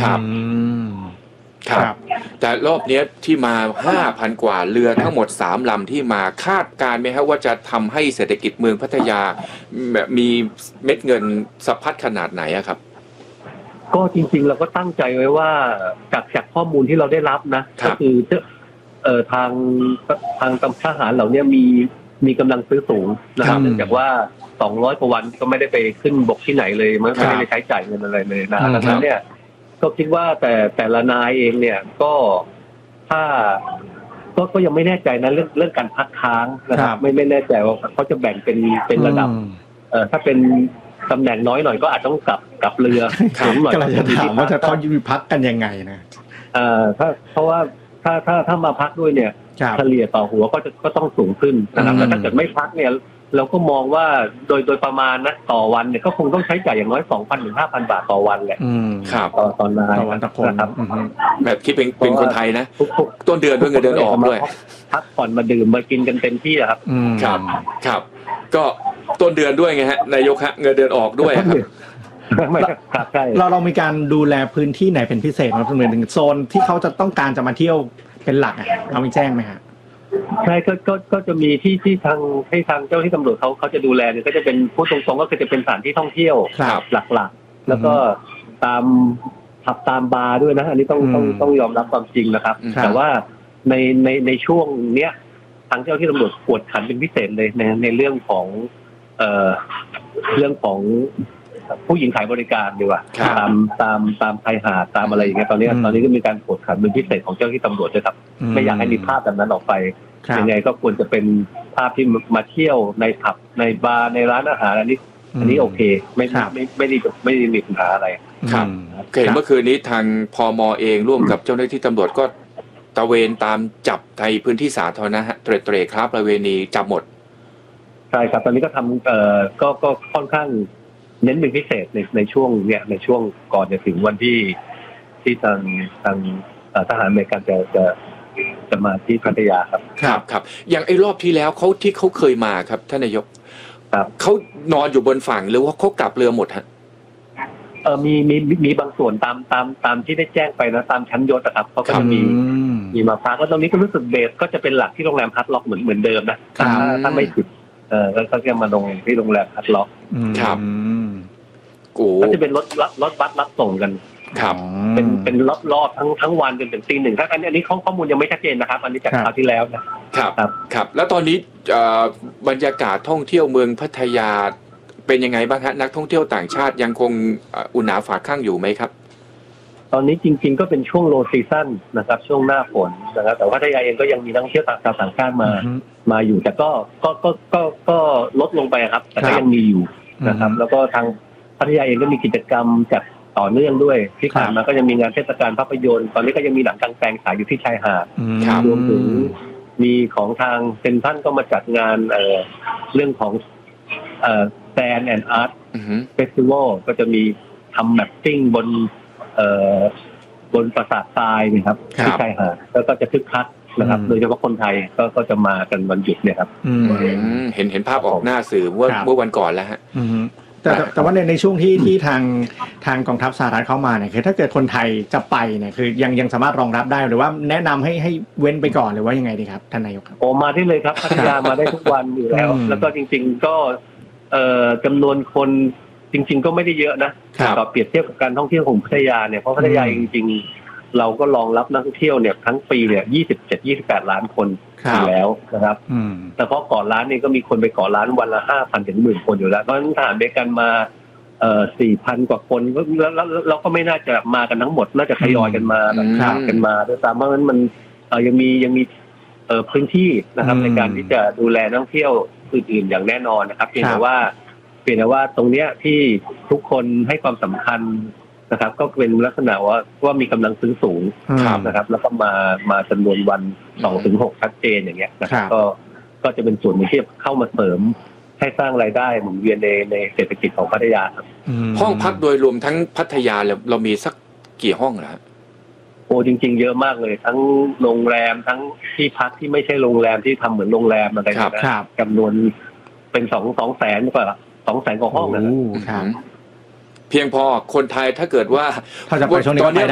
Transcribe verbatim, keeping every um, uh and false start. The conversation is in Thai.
ครับครับแต่รอบนี้ที่มา ห้าพัน กว่าเรือทั้งหมดสามลำที่มาคาดการณ์ไหมครับว่าจะทำให้เศรษฐกิจเมืองพัทยาแบบมีเม็ดเงินสะพัดขนาดไหนครับก็จริงๆเราก็ตั้งใจไว้ว่าจากจากข้อมูลที่เราได้รับนะก็คือเอ่อทางทางทหารเหล่านี้มีมีกำลังซื้อสูงนะครับเนื่องจากว่าสองร้อยกว่าวันก็ไม่ได้ไปขึ้นบกที่ไหนเลยไม่ได้ไปใช้จ่ายเงินอะไรเลยนะดังนั้นเนี่ยก็คิดว่าแต่แต่ละนายเองเนี่ยก็ถ้าก็ก็ยังไม่แน่ใจนะเรื่องเรื่องการพักค้างนะครับไม่ไม่แน่ใจว่าเขาจะแบ่งเป็นเป็นระดับเอ่อถ้าเป็นตำแหน่งน้อยหน่อยก็อาจต้องกลับกลับเรือสูงหน่อยก็เลยจะถามว่าจะเขาอยู่พักกันยังไงนะเอ่อถ้าเพราะว่าถ้าถ้าถ้ามาพักด้วยเนี่ยเฉลี่ยต่อหัวก็จะก็ต้องสูงขึ้นนะครับแต่ถ้าเกิดไม่พักเนี่ยเราก็มองว่าโดยโดยประมาณนะต่อวันเนี่ยก็คงต้องใช้จ่ายอย่างน้อย สองพัน ถึง ห้าพัน บาทต่อวันแหละครับต่อตอนนายต่อวันต่อคนนะครับแบบคิดเป็นเป็นคนไทยนะต้นเดือนด้วยเงินเดือนออกด้วยพักผ่อนมาดื่มมากินกันเต็มที่ครับครับครับก็ต้นเดือนด้วยไงฮะนายกฮะเงินเดือนออกด้วยครับไม่ครับใช่เราเรามีการดูแลพื้นที่ไหนเป็นพิเศษครับเหมือนถึงโซนที่เขาจะต้องการจะมาเที่ยวเป็นหลักอ่ะเรามีแจ้งไหมฮะใช่ก็ก็ก็จะมีที่ที่ทางให้ทางเจ้าที่ตำรวจเขาเขาจะดูแลเนี่ยก็จะเป็นผู้ตรงๆก็คือจะเป็นสถานที่ท่องเที่ยวหลักๆแล้วก็ตามผับตามบาร์ด้วยนะอันนี้ต้องต้องต้องยอมรับความจริงนะครับแต่ว่าในในในช่วงเนี้ยทางเจ้าที่ตำรวจกวดขันเป็นพิเศษเลยในในเรื่องของเอ่อเรื่องของผู้หญิงขายบริการดีกว่าตามตามตามชายหาดตามอะไรอย่างเงี้ยตอนนี้ตอนนี้ก็มีการกวดขันเป็นพิเศษของเจ้าที่ตำรวจด้วยครับไม่อยากให้มีภาพแบบนั้นออกไปยังไงก็ควรจะเป็นภาพที่มาเที่ยวในผับในบาร์ในร้านอาหารอันนี้อันนี้โอเคไม่ไม่ไม่ได้ไม่ได้มีปัญหาอะไรครับเห็นเมื่อคืนนี้ทางพม.เองร่วมกับเจ้าหน้าที่ตำรวจก็ตระเวนตามจับในพื้นที่สาธารณะเตร่เตร่ครับประเวณีจับหมดใช่ครับตอนนี้ก็ทำเอ่อก็ก็ค่อนข้างเน้นเป็นพิเศษในในช่วงเนี้ยในช่วงก่อนจะถึงวันที่ที่ทางทางทหารอเมริกันจะจะจะมาที่พัทยาครับครับครับอย่างไอ้รอบที่แล้วเขาที่เขาเคยมาครับท่านนายกครับเขานอนอยู่บนฝั่งหรือว่าเขากลับเรือหมดฮะเออมีมีมีบางส่วนตามตามตามที่ได้แจ้งไปนะตามชั้นยศนะครับเขาก็จะมีมีมาพักแล้วตรงนี้ก็รู้สึกเบสก็จะเป็นหลักที่โรงแรมฮัทล็อกเหมือนเหมือนเดิมนะถ้าถ้าไม่ผิดเออก็จะมาลงที่โรงแรมฮัทล็อกครับก็จะเป็นรถรถบัสรับส่งกันครับเป็นเป็นรอบรอบทั้งทั้งวันจนถึงตีหนึ่งถ้าอันนี้อันนี้ข้อมูลยังไม่ชัดเจนนะครับอันนี้จากคราวที่แล้วนะครับครับแล้วตอนนี้บรรยากาศท่องเที่ยวเมืองพัทยาเป็นยังไงบ้างฮะนักท่องเที่ยวต่างชาติยังคงอุ่นหนาฝาข้างอยู่ไหมครับตอนนี้จริงๆก็เป็นช่วงโลซีซั่นนะครับช่วงหน้าฝนนะครับแต่ว่าพัทยาเองก็ยังมีนักท่องเที่ยวต่างชาติต่างชาติมามาอยู่แต่ก็ก็ก็ก็ก็ลดลงไปครับแต่ก็ยังมีอยู่นะครับแล้วก็ทางพัทยาเองก็มีกิจกรรมจัดต่อเนื่องด้วยที่ผ่านมาก็ยังมีงานเทศกาลภาพยนตร์ตอนนี้ก็ยังมีหนังกลางแปลงฉายอยู่ที่ชายหาดรวมถึงมีของทางเซ็นทรัลก็มาจัดงานเอ่อเรื่องของเอ่อ Sand and Art Festival ก็จะมีทำแมปปิ้งบนเอ่อบนปราสาททรายนะครับที่ชายหาดแล้วก็จะคึกคักนะครับโดยเฉพาะคนไทยก็ก็จะมากันวันหยุดเนี่ยครับเห็นเห็นภาพออกหน้าสื่อเมื่อเมื่อวันก่อนแล้วฮะแต่แต่ว่าในในช่วงที่ที่ทางทางกองทัพสหรัฐเข้ามาเนี่ยคือถ้าเกิดคนไทยจะไปเนี่ยคือยังยังสามารถรองรับได้หรือว่าแนะนำให้ให้เว้นไปก่อนหรือว่ายังไงดีครับท่านนายกครับโอ้มาได้เลยครับพัทยามาได้ทุกวันอยู่แล้วแล้วก็จริงๆก็เอ่อจำนวนคนจริงๆก็ไม่ได้เยอะนะต่อเปรียบเทียบกับการท่องเที่ยวของพัทยาเนี่ยเพราะพัทยาจริงๆเราก็รองรับนักท่องเที่ยวเนี่ยทั้งปีเนี่ยยี่สิบเจ็ด ยี่สิบแปดล้านคนอยู่แล้วนะครับแต่เพราะเกาะล้านนี่ก็มีคนไปเกาะล้านวันละ ห้าพัน ถึง หนึ่งหมื่น คนอยู่แล้วเพราะฉะนั้นทหารอเมริกันมาเอ่อ สี่พัน กว่าคนแล้วเราก็ไม่น่าจะมากันทั้งหมดน่าจะทยอยกันมาแบบกันมาด้วยซ้ำเพราะฉะนั้นมันเอ่อยังมียังมีเอ่อพื้นที่นะครับในการที่จะดูแลนักท่องเที่ยวอื่นๆอย่างแน่นอนนะครับเพียงแต่ว่าเพียงแต่ว่าตรงเนี้ยที่ทุกคนให้ความสำคัญนะครับก็เป็นลักษณะว่าว่ามีกำลังซื้อสูงนะครับแล้วก็มามาจำนวนวัน สองถึงหก ชัดเจนอย่างเงี้ยนะครับก็ก็จะเป็นส่วนหนึ่งที่เข้ามาเสริมให้สร้างรายได้หมุนเวียนในในเศรษฐกิจของพัทยาครับห้องพักโดยรวมทั้งพัทยาเราเรามีสักกี่ห้องล่ะโอ้จริงๆเยอะมากเลยทั้งโรงแรมทั้งที่พักที่ไม่ใช่โรงแรมที่ทำเหมือนโรงแรมอะไรนะจำนวนเป็นสองสองแสนกว่าสองแสนกว่าห้องนะครับเพียงพอคนไทยถ้าเกิดว่าตอนนี้